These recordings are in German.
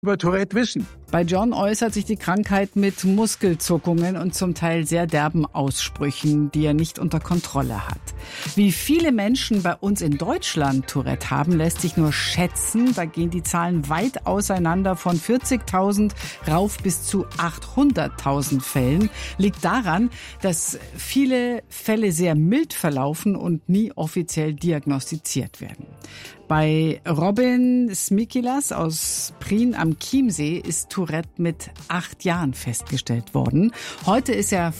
über Tourette wissen. Bei John äußert sich die Krankheit mit Muskelzuckungen und zum Teil sehr derben Aussprüchen, die er nicht unter Kontrolle hat. Wie viele Menschen bei uns in Deutschland Tourette haben, lässt sich nur schätzen. Da gehen die Zahlen weit auseinander, von 40.000 rauf bis zu 800.000 Fällen. Liegt daran, dass viele Fälle sehr mild verlaufen und nie offiziell diagnostiziert werden. Bei Robin Smikilas aus Prien am Chiemsee ist Tourette mit 8 Jahren festgestellt worden. Heute ist er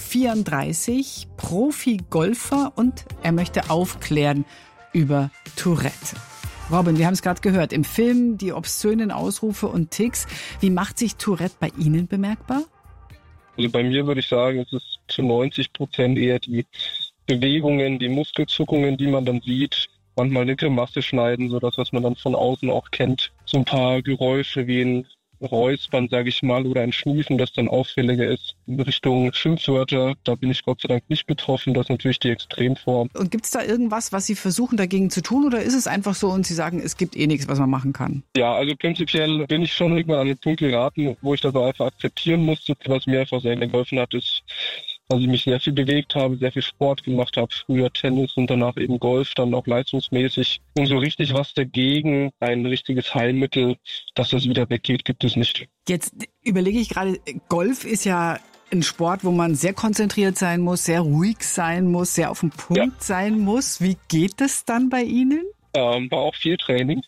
34, Profi-Golfer und er möchte aufklären über Tourette. Robin, wir haben es gerade gehört, im Film die obszönen Ausrufe und Tics. Wie macht sich Tourette bei Ihnen bemerkbar? Also bei mir würde ich sagen, es ist zu 90% eher die Bewegungen, die Muskelzuckungen, die man dann sieht. Manchmal eine Grimasse schneiden, so das, was man dann von außen auch kennt. So ein paar Geräusche wie ein Räuspern, sage ich mal, oder ein Schniefen, das dann auffälliger ist. In Richtung Schimpfwörter, da bin ich Gott sei Dank nicht betroffen. Das ist natürlich die Extremform. Und gibt es da irgendwas, was Sie versuchen dagegen zu tun, oder ist es einfach so und Sie sagen, es gibt eh nichts, was man machen kann? Ja, also prinzipiell bin ich schon irgendwann an den Punkt geraten, wo ich das auch einfach akzeptieren musste. Was mir einfach sehr geholfen hat, ist, dass ich mich sehr viel bewegt habe, sehr viel Sport gemacht habe, früher Tennis und danach eben Golf, dann auch leistungsmäßig. Und so richtig was dagegen, ein richtiges Heilmittel, dass das wieder weggeht, gibt es nicht. Jetzt überlege ich gerade, Golf ist ja ein Sport, wo man sehr konzentriert sein muss, sehr ruhig sein muss, sehr auf den Punkt sein muss. Wie geht es dann bei Ihnen? War auch viel Training.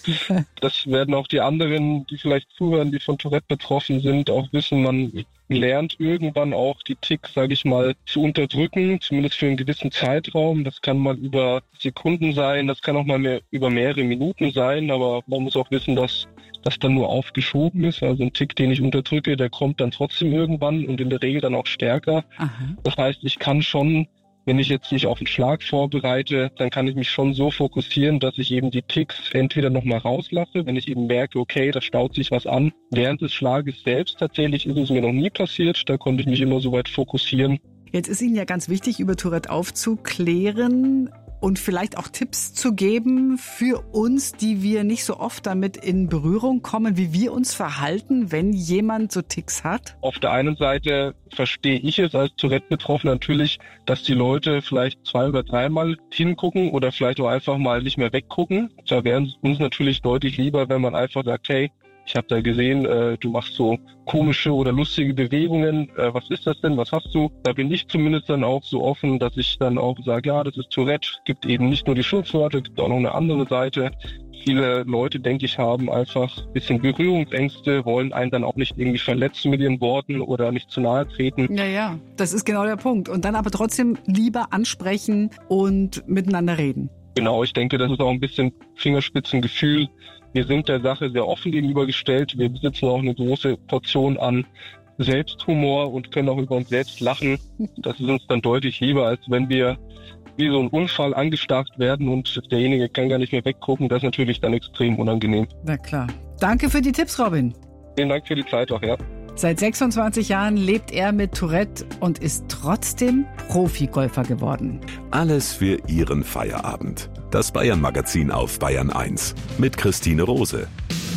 Das werden auch die anderen, die vielleicht zuhören, die von Tourette betroffen sind, auch wissen. Man lernt irgendwann auch die Ticks, sage ich mal, zu unterdrücken, zumindest für einen gewissen Zeitraum. Das kann mal über Sekunden sein, das kann auch mal über mehrere Minuten sein, aber man muss auch wissen, dass das dann nur aufgeschoben ist. Also ein Tick, den ich unterdrücke, der kommt dann trotzdem irgendwann und in der Regel dann auch stärker. Aha. Das heißt, ich kann schon, wenn ich jetzt mich auf einen Schlag vorbereite, dann kann ich mich schon so fokussieren, dass ich eben die Ticks entweder nochmal rauslasse, wenn ich eben merke, okay, da staut sich was an. Während des Schlages selbst tatsächlich ist es mir noch nie passiert, da konnte ich mich immer so weit fokussieren. Jetzt ist Ihnen ja ganz wichtig, über Tourette aufzuklären und vielleicht auch Tipps zu geben für uns, die wir nicht so oft damit in Berührung kommen, wie wir uns verhalten, wenn jemand so Tics hat? Auf der einen Seite verstehe ich es als Tourette-Betroffener natürlich, dass die Leute vielleicht 2- oder 3-mal hingucken oder vielleicht auch einfach mal nicht mehr weggucken. Da wäre es uns natürlich deutlich lieber, wenn man einfach sagt, hey, ich habe da gesehen, du machst so komische oder lustige Bewegungen. Was ist das denn? Was hast du? Da bin ich zumindest dann auch so offen, dass ich dann auch sage, ja, das ist Tourette. Gibt eben nicht nur die Schimpfwörter, gibt auch noch eine andere Seite. Viele Leute, denke ich, haben einfach ein bisschen Berührungsängste, wollen einen dann auch nicht irgendwie verletzen mit ihren Worten oder nicht zu nahe treten. Ja, das ist genau der Punkt. Und dann aber trotzdem lieber ansprechen und miteinander reden. Genau, ich denke, das ist auch ein bisschen Fingerspitzengefühl. Wir sind der Sache sehr offen gegenübergestellt. Wir besitzen auch eine große Portion an Selbsthumor und können auch über uns selbst lachen. Das ist uns dann deutlich lieber, als wenn wir wie so ein Unfall angestarrt werden und derjenige kann gar nicht mehr weggucken. Das ist natürlich dann extrem unangenehm. Na klar. Danke für die Tipps, Robin. Vielen Dank für die Zeit auch, ja. Seit 26 Jahren lebt er mit Tourette und ist trotzdem Profi-Golfer geworden. Alles für Ihren Feierabend. Das Bayern-Magazin auf Bayern 1 mit Christine Rose.